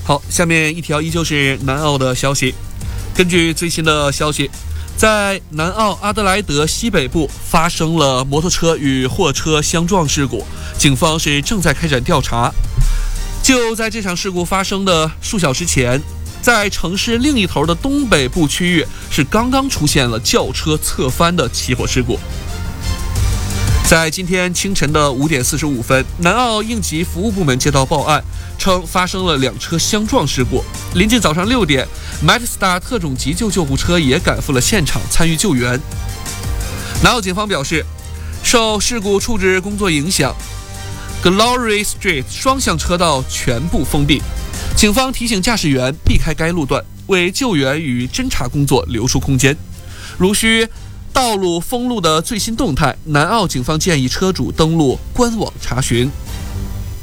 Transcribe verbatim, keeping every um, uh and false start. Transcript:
好，下面一条依旧是南澳的消息。根据最新的消息，在南澳阿德莱德西北部发生了摩托车与货车相撞事故，警方是正在开展调查。就在这场事故发生的数小时前，在城市另一头的东北部区域是刚刚出现了轿车侧翻的起火事故。在今天清晨的五点四十五分，南澳应急服务部门接到报案，称发生了两车相撞事故。临近早上六点 ，Matstar 特种急救救护车也赶赴了现场参与救援。南澳警方表示，受事故处置工作影响 ，Glory Street 双向车道全部封闭。警方提醒驾驶员避开该路段，为救援与侦查工作留出空间。如需道路封路的最新动态，南澳警方建议车主登录官网查询。